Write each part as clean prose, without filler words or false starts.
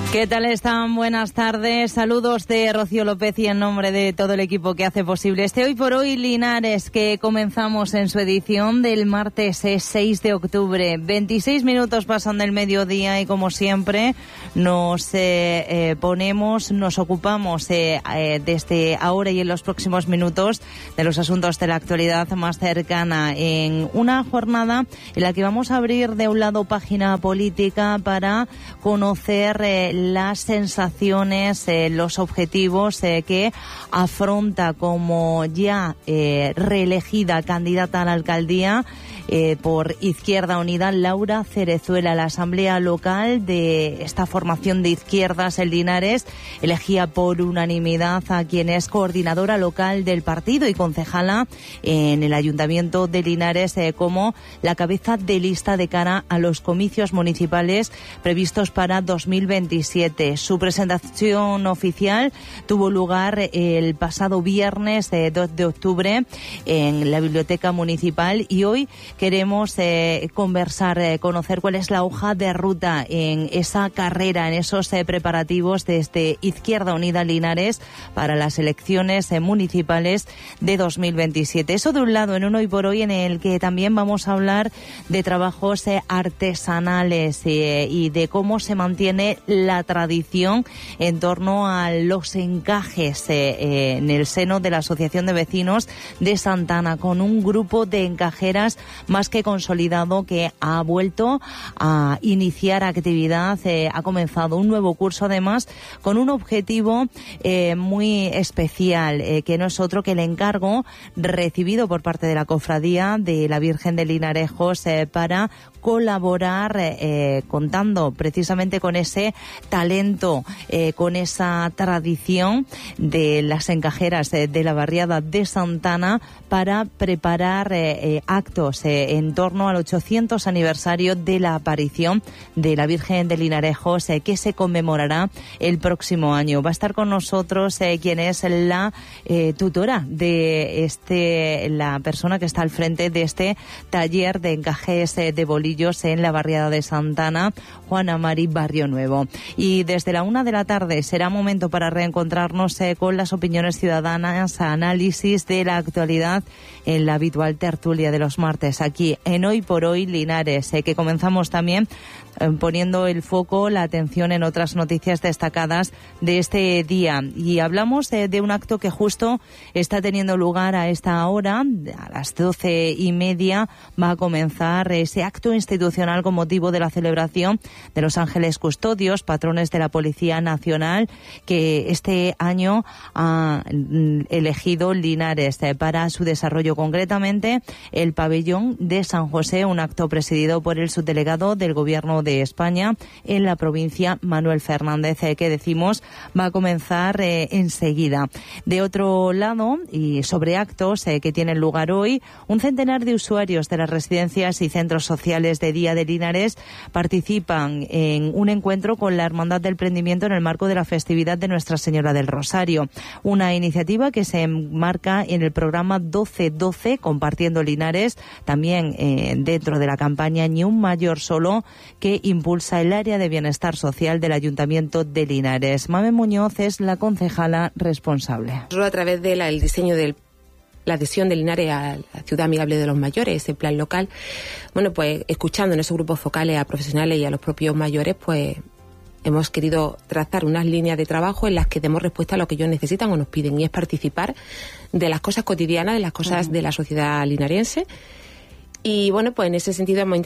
¿Qué tal están? Buenas tardes. Saludos de Rocío López y en nombre de todo el equipo que hace posible este Hoy por Hoy Linares, que comenzamos en su edición del martes 6 de octubre. 26 minutos pasan del mediodía y, como siempre, nos ocupamos desde ahora y en los próximos minutos de los asuntos de la actualidad más cercana, en una jornada en la que vamos a abrir de un lado página política para conocer las sensaciones, los objetivos que afronta como ya reelegida candidata a la alcaldía por Izquierda Unida, Laura Cerezuela. La asamblea local de esta formación de izquierdas en Linares elegía por unanimidad a quien es coordinadora local del partido y concejala en el Ayuntamiento de Linares como la cabeza de lista de cara a los comicios municipales previstos para 2027. Su presentación oficial tuvo lugar el pasado viernes 2 de octubre en la Biblioteca Municipal y hoy queremos conocer cuál es la hoja de ruta en esa carrera, en esos preparativos desde Izquierda Unida Linares para las elecciones municipales de 2027. Eso de un lado, en un Hoy por Hoy en el que también vamos a hablar de trabajos artesanales y de cómo se mantiene la tradición en torno a los encajes en el seno de la Asociación de Vecinos de Santa Ana, con un grupo de encajeras más que consolidado que ha vuelto a iniciar actividad, ha comenzado un nuevo curso, además con un objetivo muy especial, que no es otro que el encargo recibido por parte de la Cofradía de la Virgen de Linarejos para colaborar contando precisamente con ese talento, con esa tradición de las encajeras de la barriada de Santa Ana para preparar actos en torno al 800 aniversario de la aparición de la Virgen de Linarejos, que se conmemorará el próximo año. Va a estar con nosotros quien es la tutora de la persona que está al frente de este taller de encajes de bolillos en la barriada de Santa Ana, Juana Mari Barrio Nuevo. Y desde la 1 de la tarde será momento para reencontrarnos con las opiniones ciudadanas, análisis de la actualidad en la habitual tertulia de los martes aquí en Hoy por Hoy Linares, que comenzamos también poniendo el foco, la atención en otras noticias destacadas de este día. Y hablamos de un acto que justo está teniendo lugar a esta hora. A las 12:30 va a comenzar ese acto institucional con motivo de la celebración de los Ángeles Custodios, patrones de la Policía Nacional, que este año ha elegido Linares para su desarrollo, concretamente el pabellón de San José, un acto presidido por el subdelegado del Gobierno de España en la provincia, Manuel Fernández, que decimos va a comenzar enseguida. De otro lado, y sobre actos que tienen lugar hoy, un centenar de usuarios de las residencias y centros sociales de Día de Linares participan en un encuentro con la Hermandad del Prendimiento en el marco de la festividad de Nuestra Señora del Rosario, una iniciativa que se enmarca en el programa 1212 Compartiendo Linares, también dentro de la campaña Ni un mayor solo, que impulsa el área de bienestar social del Ayuntamiento de Linares. Mame Muñoz es la concejala responsable. A través del diseño de la adhesión de Linares a la ciudad amigable de los mayores, ese plan local, bueno, pues escuchando en esos grupos focales a profesionales y a los propios mayores, pues hemos querido trazar unas líneas de trabajo en las que demos respuesta a lo que ellos necesitan o nos piden, y es participar de las cosas cotidianas, de las cosas de la sociedad linarense. Y bueno, pues en ese sentido estamos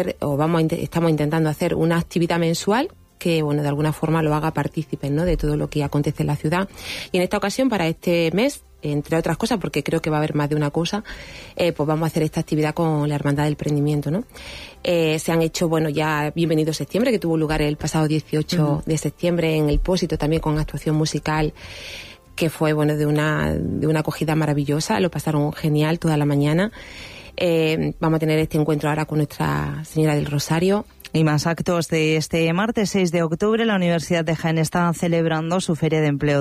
intentando hacer una actividad mensual que, bueno, de alguna forma lo haga partícipe, ¿no?, de todo lo que acontece en la ciudad. Y en esta ocasión, para este mes, entre otras cosas, porque creo que va a haber más de una cosa, pues vamos a hacer esta actividad con la Hermandad del Prendimiento, ¿no? Se han hecho, bueno, ya Bienvenido Septiembre, que tuvo lugar el pasado 18 de septiembre en el Pósito, también con actuación musical, que fue, bueno, de una acogida maravillosa. Lo pasaron genial toda la mañana. Vamos a tener este encuentro ahora con Nuestra Señora del Rosario Y más actos de este martes 6 de octubre. La Universidad de Jaén está celebrando su Feria de Empleo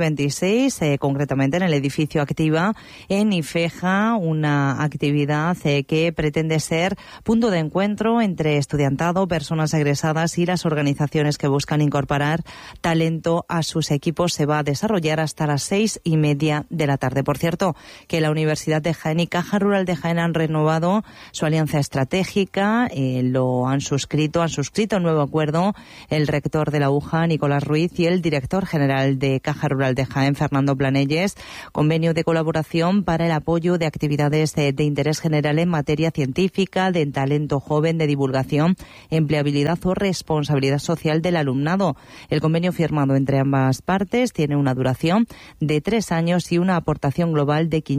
2026, concretamente en el edificio Activa en Ifeja, una actividad que pretende ser punto de encuentro entre estudiantado, personas egresadas y las organizaciones que buscan incorporar talento a sus equipos. Se va a desarrollar hasta las 6:30 de la tarde. Por cierto, que la Universidad de Jaén y Caja Rural de Jaén han renovado su alianza estratégica, han suscrito un nuevo acuerdo el rector de la UJA, Nicolás Ruiz, y el director general de Caja Rural de Jaén, Fernando Planelles, convenio de colaboración para el apoyo de actividades de interés general en materia científica, de talento joven, de divulgación, empleabilidad o responsabilidad social del alumnado. El convenio firmado entre ambas partes tiene una duración de 3 años y una aportación global de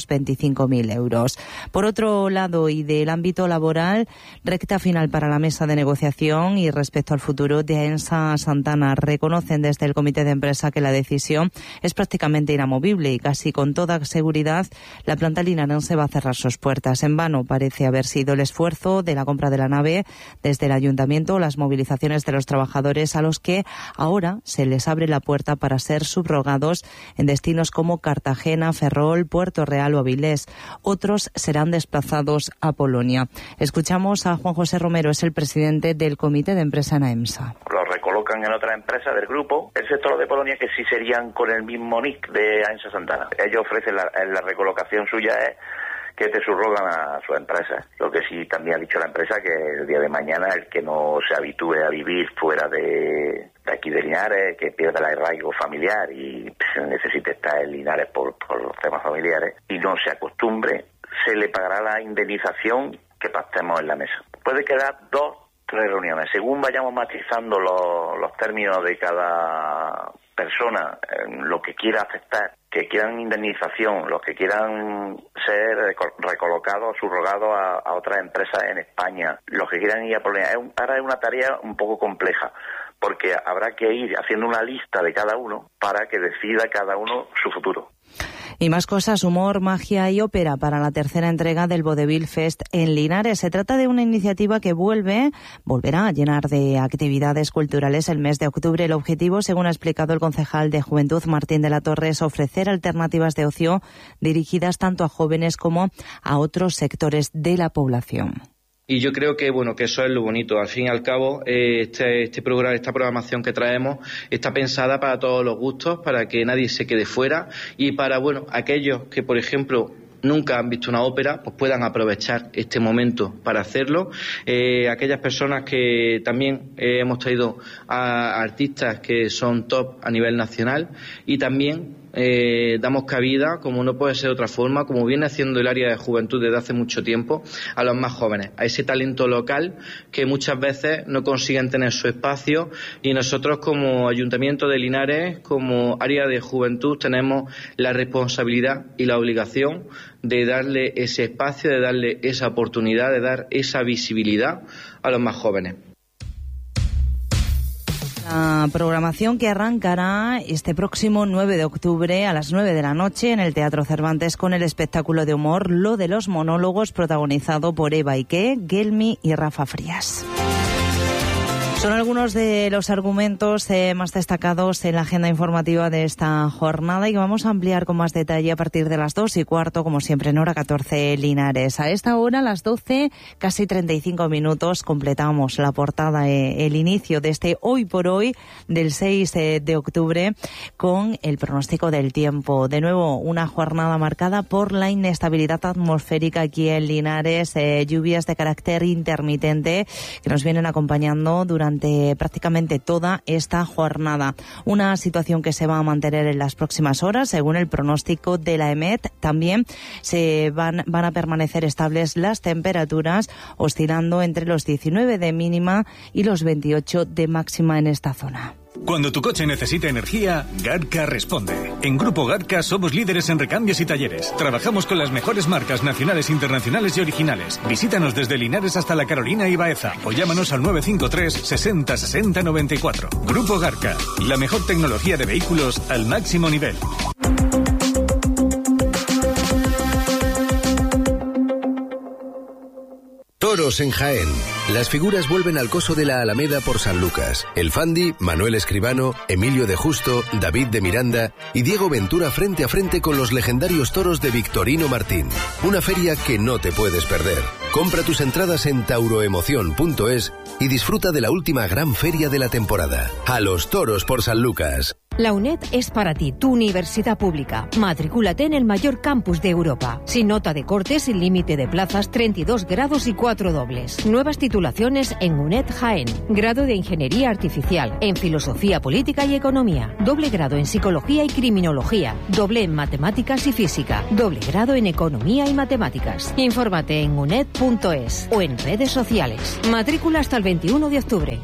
525.000 euros. Por otro lado, y del ámbito laboral, recta final para la mesa de negociación y respecto al futuro de AENSA Santana. Reconocen desde el comité de empresa que la decisión es prácticamente inamovible y casi con toda seguridad la planta linarense va a cerrar sus puertas. En vano parece haber sido el esfuerzo de la compra de la nave desde el ayuntamiento o las movilizaciones de los trabajadores a los que ahora se les abre la puerta para ser subrogados en destinos como Cartagena, Ferrol, Puerto Real o Avilés. Otros serán desplazados a Polonia. Escuchamos a Juan José Romero, es el presidente del comité de empresa en AEMSA. Los recolocan en otra empresa del grupo, excepto los de Polonia, que sí serían con el mismo NIC de AEMSA Santana. Ellos ofrecen la recolocación suya es que te subrogan a su empresa. Lo que sí también ha dicho la empresa, que el día de mañana el que no se habitúe a vivir fuera de aquí de Linares, que pierda el arraigo familiar y necesite estar en Linares por los temas familiares y no se acostumbre, se le pagará la indemnización que pactemos en la mesa. Puede quedar 2-3 reuniones, según vayamos matizando los términos de cada persona, lo que quiera aceptar, que quieran indemnización, los que quieran ser recolocados o subrogados a otras empresas en España, los que quieran ir a Polonia. Ahora es una tarea un poco compleja, porque habrá que ir haciendo una lista de cada uno para que decida cada uno su futuro. Y más cosas, humor, magia y ópera para la tercera entrega del Vodevil Fest en Linares. Se trata de una iniciativa que volverá a llenar de actividades culturales el mes de octubre. El objetivo, según ha explicado el concejal de Juventud, Martín de la Torre, es ofrecer alternativas de ocio dirigidas tanto a jóvenes como a otros sectores de la población. Y yo creo que que eso es lo bonito. Al fin y al cabo, esta programación que traemos está pensada para todos los gustos, para que nadie se quede fuera y para aquellos que, por ejemplo, nunca han visto una ópera, pues puedan aprovechar este momento para hacerlo. Aquellas personas que también hemos traído a artistas que son top a nivel nacional y también damos cabida, como no puede ser de otra forma, como viene haciendo el área de juventud desde hace mucho tiempo, a los más jóvenes, a ese talento local que muchas veces no consiguen tener su espacio, y nosotros como Ayuntamiento de Linares, como área de juventud, tenemos la responsabilidad y la obligación de darle ese espacio, de darle esa oportunidad, de dar esa visibilidad a los más jóvenes. La programación que arrancará este próximo 9 de octubre a las 9 de la noche en el Teatro Cervantes con el espectáculo de humor Lo de los monólogos, protagonizado por Eva Ike, Gelmi y Rafa Frías. Son algunos de los argumentos más destacados en la agenda informativa de esta jornada y que vamos a ampliar con más detalle a partir de las 2:15, como siempre en hora 14 Linares. A esta hora, a las 12, casi 35 minutos, completamos la portada, el inicio de este Hoy por Hoy del 6 de octubre con el pronóstico del tiempo. De nuevo, una jornada marcada por la inestabilidad atmosférica aquí en Linares, lluvias de carácter intermitente que nos vienen acompañando durante prácticamente toda esta jornada. Una situación que se va a mantener en las próximas horas, según el pronóstico de la EMET. También van a permanecer estables las temperaturas, oscilando entre los 19 de mínima y los 28 de máxima en esta zona. Cuando tu coche necesita energía, Garca responde. En Grupo Garca somos líderes en recambios y talleres. Trabajamos con las mejores marcas nacionales, internacionales y originales. Visítanos desde Linares hasta La Carolina y Baeza o llámanos al 953 60 60 94. Grupo Garca, la mejor tecnología de vehículos al máximo nivel. Toros en Jaén. Las figuras vuelven al coso de la Alameda por San Lucas. El Fandi, Manuel Escribano, Emilio de Justo, David de Miranda y Diego Ventura frente a frente con los legendarios toros de Victorino Martín. Una feria que no te puedes perder. Compra tus entradas en tauroemoción.es y disfruta de la última gran feria de la temporada. A los toros por San Lucas. La UNED es para ti, tu universidad pública. Matricúlate en el mayor campus de Europa. Sin nota de corte, sin límite de plazas, 32 grados y 4 dobles. Nuevas titulaciones en UNED Jaén. Grado de Ingeniería Artificial, en Filosofía Política y Economía. Doble grado en Psicología y Criminología. Doble en Matemáticas y Física. Doble grado en Economía y Matemáticas. Infórmate en uned.es o en redes sociales. Matrícula hasta el 21 de octubre.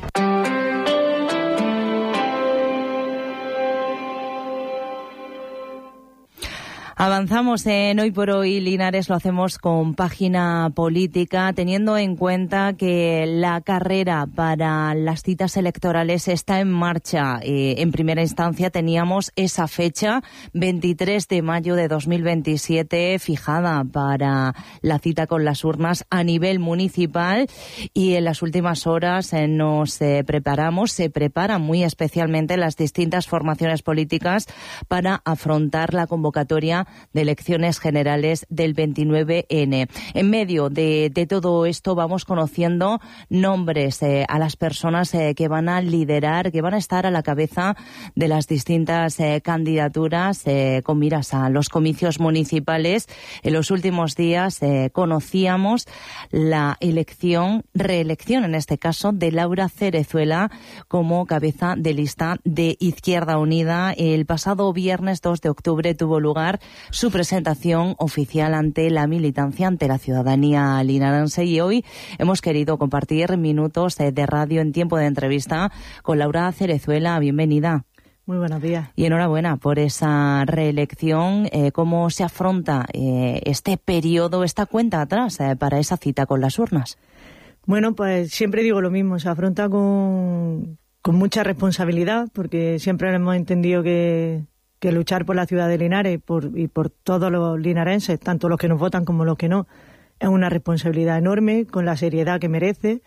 Avanzamos en Hoy por Hoy, Linares, lo hacemos con página política, teniendo en cuenta que la carrera para las citas electorales está en marcha. En primera instancia teníamos esa fecha, 23 de mayo de 2027, fijada para la cita con las urnas a nivel municipal, y en las últimas horas se preparan muy especialmente las distintas formaciones políticas para afrontar la convocatoria de elecciones generales del 29N. En medio de todo esto vamos conociendo nombres a las personas que van a liderar, que van a estar a la cabeza de las distintas candidaturas con miras a los comicios municipales. En los últimos días conocíamos la reelección en este caso, de Laura Cerezuela como cabeza de lista de Izquierda Unida. El pasado viernes 2 de octubre tuvo lugar su presentación oficial ante la militancia, ante la ciudadanía linarense, y hoy hemos querido compartir minutos de radio en tiempo de entrevista con Laura Cerezuela. Bienvenida. Muy buenos días. Y enhorabuena por esa reelección. ¿Cómo se afronta este periodo, esta cuenta atrás para esa cita con las urnas? Bueno, pues siempre digo lo mismo, se afronta con mucha responsabilidad, porque siempre hemos entendido que luchar por la ciudad de Linares y por todos los linarenses, tanto los que nos votan como los que no, es una responsabilidad enorme, con la seriedad que merece.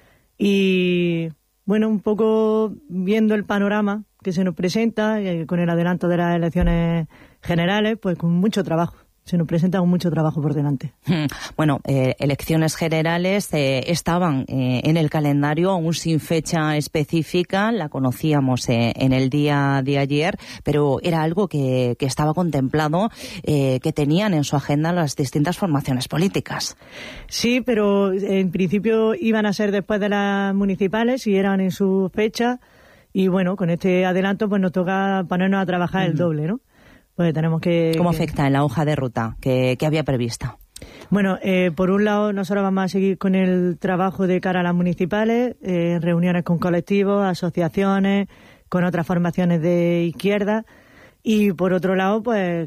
Y bueno, un poco viendo el panorama que se nos presenta, con el adelanto de las elecciones generales, pues con mucho trabajo. Se nos presenta con mucho trabajo por delante. Bueno, elecciones generales estaban en el calendario, aún sin fecha específica. La conocíamos en el día de ayer, pero era algo que estaba contemplado, que tenían en su agenda las distintas formaciones políticas. Sí, pero en principio iban a ser después de las municipales y eran en su fecha. Y bueno, con este adelanto pues nos toca ponernos a trabajar el doble, ¿no? Pues tenemos que... ¿Cómo afecta en la hoja de ruta que había prevista? Bueno, por un lado nosotros vamos a seguir con el trabajo de cara a las municipales, reuniones con colectivos, asociaciones, con otras formaciones de izquierda, y por otro lado, pues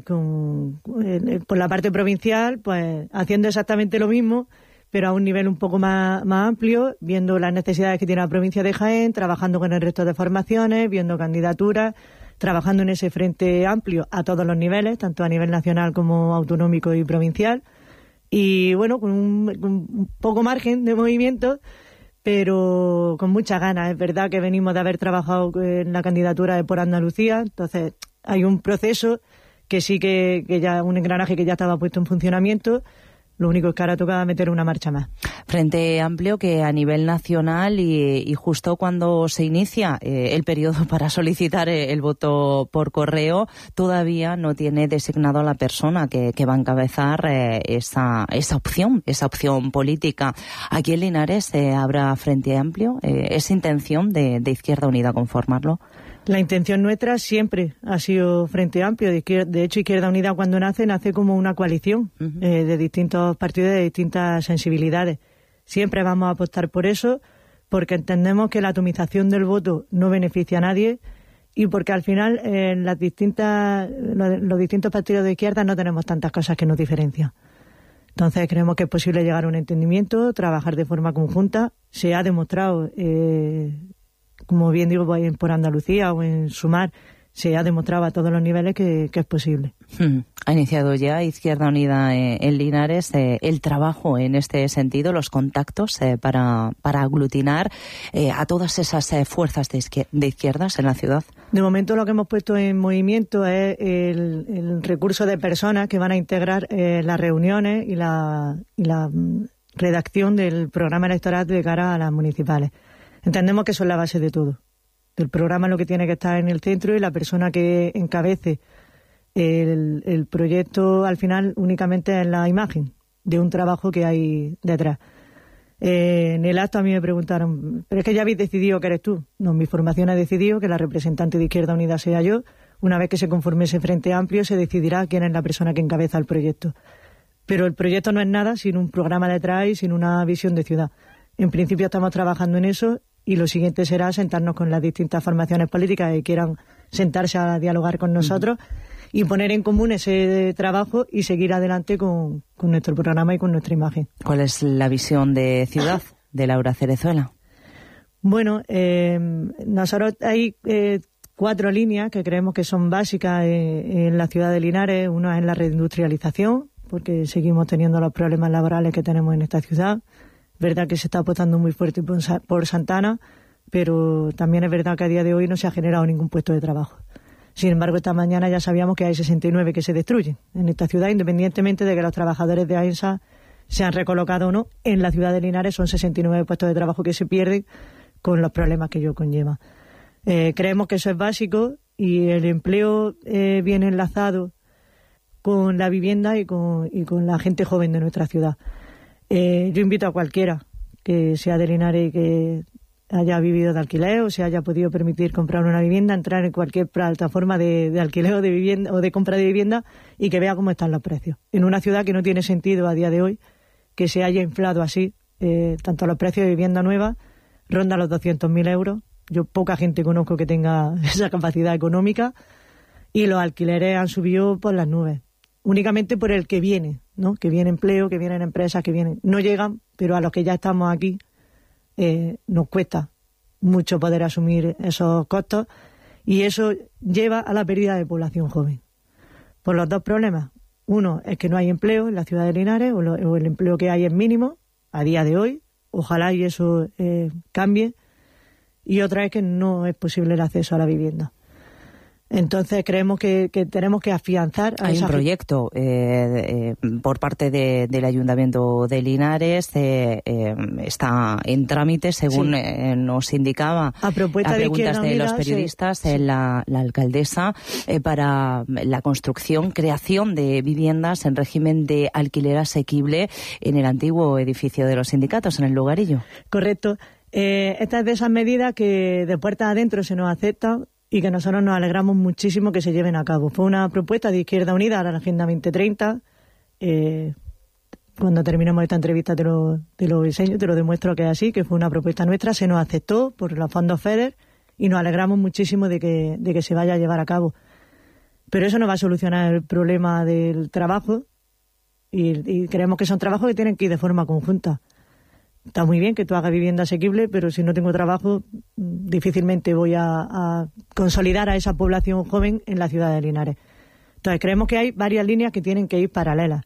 por la parte provincial, pues haciendo exactamente lo mismo, pero a un nivel un poco más amplio, viendo las necesidades que tiene la provincia de Jaén, trabajando con el resto de formaciones, viendo candidaturas, trabajando en ese frente amplio a todos los niveles, tanto a nivel nacional como autonómico y provincial. Y bueno, con un poco margen de movimiento, pero con muchas ganas. Es verdad que venimos de haber trabajado en la candidatura de Por Andalucía, entonces hay un proceso que sí que ya, un engranaje que ya estaba puesto en funcionamiento. Lo único es que ahora toca meter una marcha más. Frente amplio que a nivel nacional y justo cuando se inicia el periodo para solicitar el voto por correo, todavía no tiene designado a la persona que va a encabezar esa opción política. Aquí en Linares habrá Frente Amplio. ¿Es intención de Izquierda Unida conformarlo? La intención nuestra siempre ha sido Frente Amplio. De hecho, Izquierda Unida cuando nace como una coalición de distintos partidos de distintas sensibilidades. Siempre vamos a apostar por eso, porque entendemos que la atomización del voto no beneficia a nadie y porque al final en los distintos partidos de izquierda no tenemos tantas cosas que nos diferencian. Entonces creemos que es posible llegar a un entendimiento, trabajar de forma conjunta. Se ha demostrado... como bien digo, Por Andalucía o en Sumar, se ha demostrado a todos los niveles que es posible. Ha iniciado ya Izquierda Unida en Linares el trabajo en este sentido, los contactos para aglutinar a todas esas fuerzas de izquierdas en la ciudad. De momento lo que hemos puesto en movimiento es el recurso de personas que van a integrar las reuniones y la redacción del programa electoral de cara a las municipales. Entendemos que eso es la base de todo. El programa es lo que tiene que estar en el centro y la persona que encabece el proyecto al final únicamente es la imagen de un trabajo que hay detrás. En el acto a mí me preguntaron, ¿pero es que ya habéis decidido que eres tú? No, mi formación ha decidido que la representante de Izquierda Unida sea yo. Una vez que se conforme ese Frente Amplio se decidirá quién es la persona que encabeza el proyecto. Pero el proyecto no es nada sin un programa detrás y sin una visión de ciudad. En principio estamos trabajando en eso. Y lo siguiente será sentarnos con las distintas formaciones políticas que quieran sentarse a dialogar con nosotros y poner en común ese trabajo y seguir adelante con nuestro programa y con nuestra imagen. ¿Cuál es la visión de ciudad de Laura Cerezuela? Bueno, nosotros hay 4 líneas que creemos que son básicas en la ciudad de Linares. Una es la reindustrialización, porque seguimos teniendo los problemas laborales que tenemos en esta ciudad. Verdad que se está apostando muy fuerte por Santana, pero también es verdad que a día de hoy no se ha generado ningún puesto de trabajo. Sin embargo, esta mañana ya sabíamos que hay 69 que se destruyen en esta ciudad, independientemente de que los trabajadores de AENSA se han recolocado o no. En la ciudad de Linares son 69 puestos de trabajo que se pierden con los problemas que ello conlleva. Creemos que eso es básico y el empleo viene enlazado con la vivienda y con la gente joven de nuestra ciudad. Yo invito a cualquiera que sea de Linares y que haya vivido de alquiler o se haya podido permitir comprar una vivienda, entrar en cualquier plataforma de alquiler o de vivienda o de compra de vivienda y que vea cómo están los precios. En una ciudad que no tiene sentido a día de hoy que se haya inflado así, tanto los precios de vivienda nueva rondan los 200.000 euros. Yo poca gente conozco que tenga esa capacidad económica y los alquileres han subido por las nubes. Únicamente por el que viene, ¿no? Que viene empleo, que vienen empresas, que vienen. No llegan, pero a los que ya estamos aquí nos cuesta mucho poder asumir esos costos y eso lleva a la pérdida de población joven. Por los 2 problemas. Uno es que no hay empleo en la ciudad de Linares o el empleo que hay es mínimo a día de hoy. Ojalá y eso cambie. Y otra es que no es posible el acceso a la vivienda. Entonces creemos que tenemos que afianzar a Hay un proyecto por parte del Ayuntamiento de Linares, está en trámite, según nos indicaba a preguntas de los periodistas, la alcaldesa, para la construcción, creación de viviendas en régimen de alquiler asequible en el antiguo edificio de los sindicatos, en el Lugarillo. Correcto. Esta es de esas medidas que de puertas adentro se nos aceptan y que nosotros nos alegramos muchísimo que se lleven a cabo. Fue una propuesta de Izquierda Unida a la Agenda 2030. Cuando terminemos esta entrevista te lo enseño, te lo demuestro que es así, que fue una propuesta nuestra, se nos aceptó por los fondos FEDER y nos alegramos muchísimo de que se vaya a llevar a cabo. Pero eso no va a solucionar el problema del trabajo y creemos que son trabajos que tienen que ir de forma conjunta. Está muy bien que tú hagas vivienda asequible, pero si no tengo trabajo, difícilmente voy a consolidar a esa población joven en la ciudad de Linares. Entonces, creemos que hay varias líneas que tienen que ir paralelas.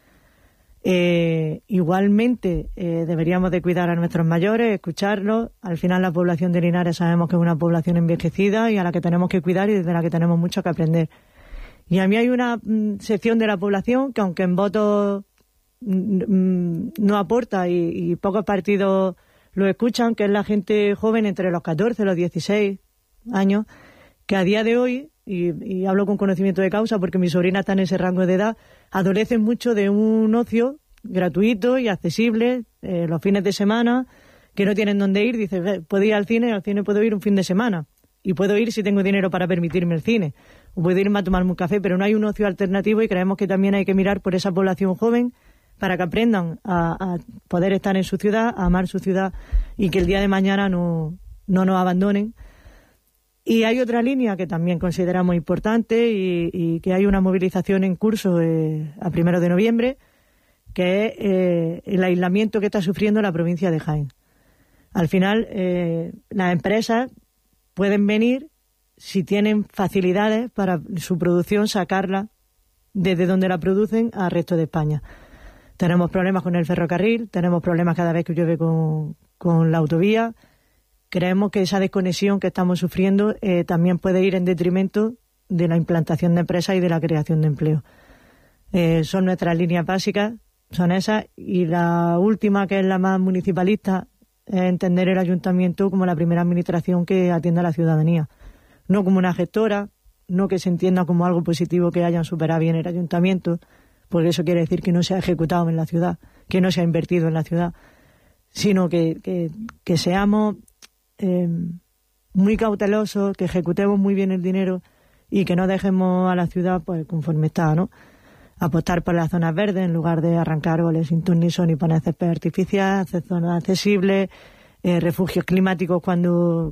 Igualmente, deberíamos de cuidar a nuestros mayores, escucharlos. Al final, la población de Linares sabemos que es una población envejecida y a la que tenemos que cuidar y de la que tenemos mucho que aprender. Y a mí hay una sección de la población que, aunque en votos no aporta y pocos partidos lo escuchan, que es la gente joven entre los 14 y los 16 años, que a día de hoy, y hablo con conocimiento de causa porque mi sobrina está en ese rango de edad, adolecen mucho de un ocio gratuito y accesible los fines de semana, que no tienen dónde ir. Dice, puedo ir al cine puedo ir un fin de semana y puedo ir si tengo dinero para permitirme el cine, o puedo irme a tomarme un café, pero no hay un ocio alternativo y creemos que también hay que mirar por esa población joven para que aprendan a poder estar en su ciudad, a amar su ciudad y que el día de mañana no nos abandonen. Y hay otra línea que también consideramos importante y que hay una movilización en curso a 1 de noviembre, que es el aislamiento que está sufriendo la provincia de Jaén. Al final, las empresas pueden venir si tienen facilidades para su producción, sacarla desde donde la producen al resto de España. Tenemos problemas con el ferrocarril, tenemos problemas cada vez que llueve con la autovía. Creemos que esa desconexión que estamos sufriendo también puede ir en detrimento de la implantación de empresas y de la creación de empleo. Son nuestras líneas básicas, son esas, y la última, que es la más municipalista, es entender el ayuntamiento como la primera administración que atiende a la ciudadanía, no como una gestora, no que se entienda como algo positivo que hayan superado bien el ayuntamiento, porque eso quiere decir que no se ha ejecutado en la ciudad, que no se ha invertido en la ciudad, sino que seamos muy cautelosos, que ejecutemos muy bien el dinero y que no dejemos a la ciudad pues conforme está, ¿no? Apostar por las zonas verdes en lugar de arrancar árboles sin ton ni son y poner césped artificial, hacer zonas accesibles, refugios climáticos cuando